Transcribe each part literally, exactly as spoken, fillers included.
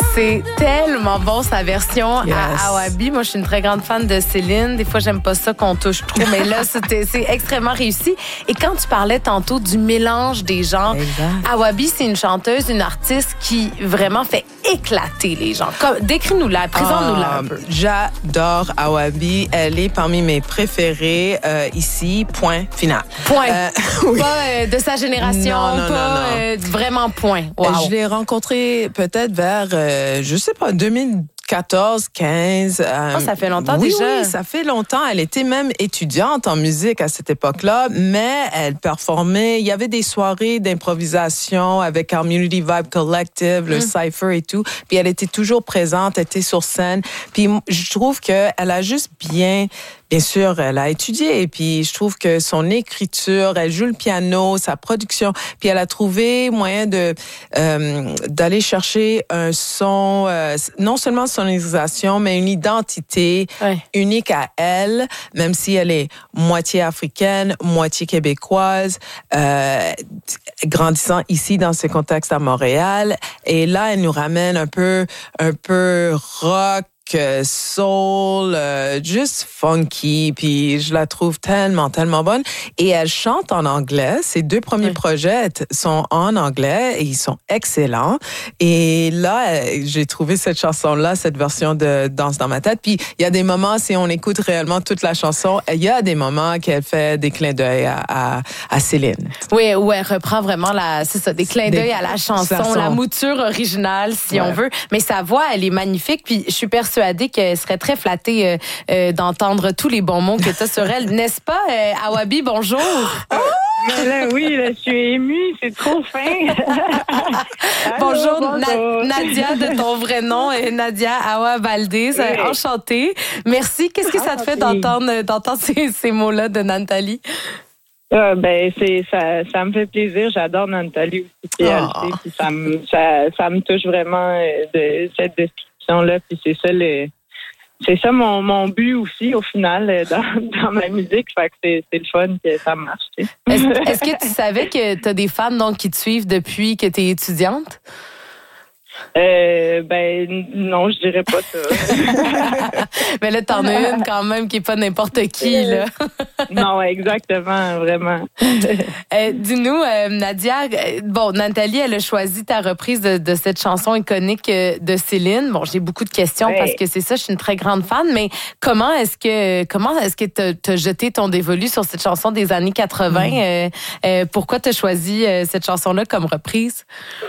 C'est tellement bon, sa version Yes. à Awabi. Moi, je suis une très grande fan de Céline. Des fois, j'aime pas ça qu'on touche trop, mais là, c'était, c'est extrêmement réussi. Et quand tu parlais tantôt du mélange des genres, Exact. Awabi, c'est une chanteuse, une artiste qui vraiment fait éclater les gens. Comme, décris-nous-la, présente-nous-la un Um, peu. J'adore Awabi. Elle est parmi mes préférées euh, ici. Point final. Point. Euh, oui. Pas euh, de sa génération, Non, non, pas non, non. euh, vraiment point. Wow. Je l'ai rencontrée peut-être vers, euh, je sais pas, deux mille quatorze, quinze. Euh, Ah, ça fait longtemps oui, déjà. Oui, ça fait longtemps. Elle était même étudiante en musique à cette époque-là, mais elle performait. Il y avait des soirées d'improvisation avec Community Vibe Collective, le Mm. Cypher et tout. Puis elle était toujours présente, elle était sur scène. Puis je trouve qu'elle a juste bien... Bien sûr, elle a étudié et puis je trouve que son écriture, elle joue le piano, sa production, puis elle a trouvé moyen de euh, d'aller chercher un son, euh, non seulement sonorisation, mais une identité Ouais. unique à elle, même si elle est moitié africaine, moitié québécoise, euh, grandissant ici dans ce contexte à Montréal. Et là, elle nous ramène un peu, un peu rock, euh, soul, euh, juste funky, puis je la trouve tellement, tellement bonne. Et elle chante en anglais. Ses deux premiers Oui. projets t- sont en anglais et ils sont excellents. Et là, euh, j'ai trouvé cette chanson-là, cette version de Danse dans ma tête. Puis il y a des moments, si on écoute réellement toute la chanson, il y a des moments qu'elle fait des clins d'œil à, à, à Céline. Oui, où elle reprend vraiment la, c'est ça, des clins d'œil Des- à la chanson, chanson. la mouture originale, si Ouais. on veut. Mais sa voix, elle est magnifique. Puis je suis persuadée qu'elle serait très flattée euh, euh, d'entendre tous les bons mots que tu as sur elle. N'est-ce pas, euh, Awabi, bonjour? Mais là, oui, là, je suis émue, c'est trop fin. Bonjour, Allô, Na- bonjour. Nadia, de ton vrai nom, euh, Nadia Awa Valdez. Oui. Enchantée. Merci. Qu'est-ce que ça te fait Enchantée. d'entendre, d'entendre ces, ces mots-là de Nathalie? Ah, ben, c'est, ça, ça me fait plaisir. J'adore Nathalie aussi, puis elle Oh. le sait, puis ça me, ça, ça me touche vraiment euh, de cette description-là. Puis c'est ça le, c'est ça mon, mon but aussi au final euh, dans, dans ma musique. Fait que c'est, c'est le fun que ça marche. Tu sais. Est-ce, est-ce que tu savais que tu as des fans donc, qui te suivent depuis que tu es étudiante? Euh, ben non, je dirais pas ça. Mais là, t'en as une quand même qui est pas n'importe qui, là. Non, exactement, vraiment. Euh, dis-nous, euh, Nadia, euh, bon, Nathalie, elle a choisi ta reprise de, de cette chanson iconique euh, de Céline. Bon, j'ai beaucoup de questions Ouais. parce que c'est ça, je suis une très grande fan, mais comment est-ce que comment est-ce que t'as, t'as jeté ton dévolu sur cette chanson des années quatre-vingts? Mm. Euh, euh, pourquoi t'as choisi euh, cette chanson-là comme reprise?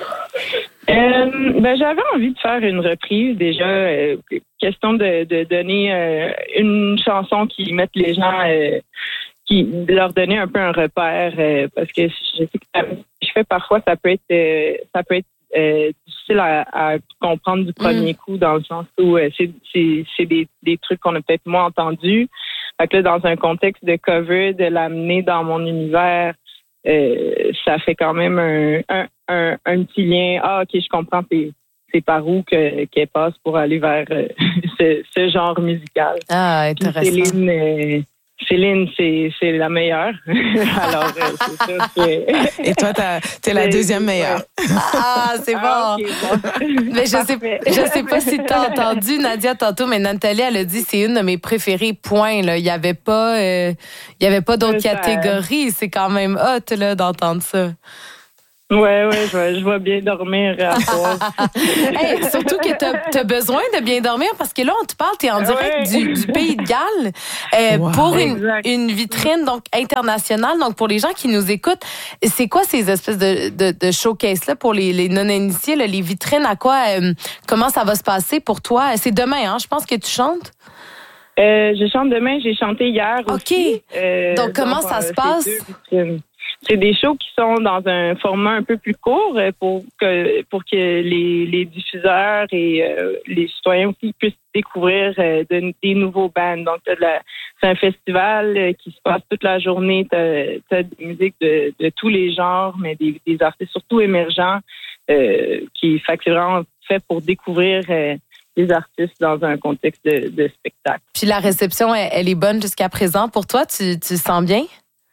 Euh, ben, j'avais envie de faire une reprise déjà. Euh, question de, de donner euh, une chanson qui mette les gens, euh, qui de leur donner un peu un repère, euh, parce que je sais que ça, je fais parfois ça peut être euh, ça peut être euh, difficile à, à comprendre du premier coup, dans le sens où euh, c'est, c'est, c'est des, des trucs qu'on a peut-être moins entendus. Fait que là, dans un contexte de cover, de l'amener dans mon univers, euh, ça fait quand même un, un, un, un petit lien. Ah, OK, je comprends, c'est, c'est par où que, qu'elle passe pour aller vers euh, ce, ce genre musical. Ah, Puis intéressant. Céline, euh, Céline, c'est, c'est la meilleure. Alors, euh, c'est sûr que... Et toi, t'as- t'es la deuxième meilleure. Ah, c'est bon. Ah, ok, bon. Mais je sais, Parfait. je sais pas si tu as entendu Nadia tantôt, mais Nathalie, elle a dit c'est une de mes préférées, point. Là. Il n'y avait pas, euh, il y avait pas d'autres Ça- catégories. C'est quand même hot là, d'entendre ça. Ouais, ouais, je vais, je vais bien dormir à soir. Hey, surtout que tu as besoin de bien dormir parce que là, on te parle, tu es en direct Ouais. du, du Pays de Galles euh, Wow. pour une, Exact. une vitrine donc internationale. Donc, pour les gens qui nous écoutent, c'est quoi ces espèces de, de, de showcase-là pour les, les non-initiés, là, les vitrines, à quoi, euh, comment ça va se passer pour toi? C'est demain, hein? Je pense que tu chantes. Euh, je chante demain, j'ai chanté hier OK. aussi. Euh, Donc, comment ça euh, se c'est passe? deux vitrines. C'est des shows qui sont dans un format un peu plus court euh, pour que pour que les, les diffuseurs et euh, les citoyens aussi puissent découvrir euh, de- des nouveaux bands. Donc, t'as de la- c'est un festival euh, qui se passe toute la journée. T'as, t'as des musiques de, de tous les genres, mais des, des artistes surtout émergents euh, qui fait que c'est vraiment fait pour découvrir euh, des artistes dans un contexte de, de spectacle. Puis la réception, elle, elle est bonne jusqu'à présent. Pour toi, tu, tu sens bien?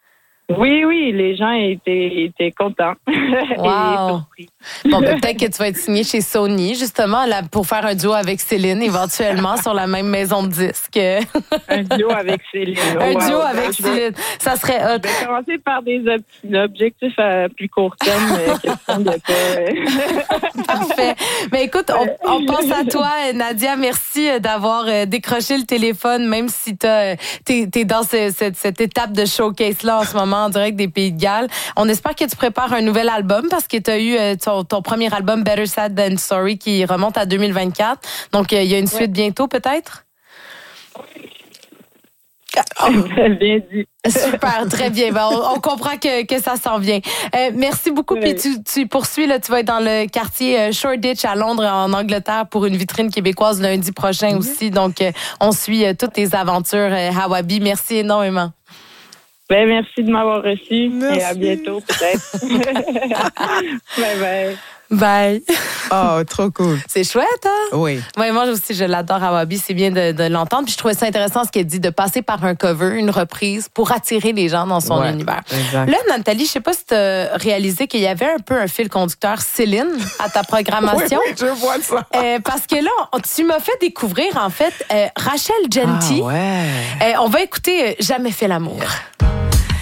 Oui, oui, les gens étaient, étaient contents. Wow. Bon, ben, peut-être que tu vas être signé chez Sony, justement, là, pour faire un duo avec Céline, éventuellement, sur la même maison de disques. Un duo avec Céline. Un wow. duo avec je Céline. Vais, ça serait hot. Je vais commencer par des ob- objectifs à plus court terme, question de pas... Parfait. Mais écoute, on, on pense à toi, Nadia. Merci d'avoir décroché le téléphone, même si t'as, t'es, t'es dans ce, cette, cette étape de showcase-là en ce moment, en direct des Pays de Galles. On espère que tu prépares un nouvel album parce que tu as eu ton, ton premier album, Better Sad Than Sorry, qui remonte à deux mille vingt-quatre. Donc, il y a une suite ouais. bientôt, peut-être? Oh. Bien dit. Super, très bien. Ben, on, on comprend que, que ça s'en vient. Euh, merci beaucoup. Oui. Puis tu, tu poursuis, là, tu vas être dans le quartier euh, Shoreditch à Londres, en Angleterre, pour une vitrine québécoise lundi prochain mm-hmm. aussi. Donc, euh, on suit euh, toutes tes aventures, euh, Hawabii. Merci énormément. Ben, merci de m'avoir reçu. Merci. Et à bientôt, peut-être. Bye bye. Bye. Oh, trop cool. C'est chouette, hein? Oui. Ouais, moi aussi, je l'adore, Hawabii. C'est bien de, de l'entendre. Puis je trouvais ça intéressant ce qu'elle dit, de passer par un cover, une reprise, pour attirer les gens dans son ouais, univers. Exact. Là, Nathalie, je sais pas si tu as réalisé qu'il y avait un peu un fil conducteur Céline à ta programmation. oui, oui, je vois ça. Euh, parce que là, tu m'as fait découvrir, en fait, euh, Rachel Genty. Ah ouais. Euh, on va écouter euh, Jamais fait l'amour. Yeah.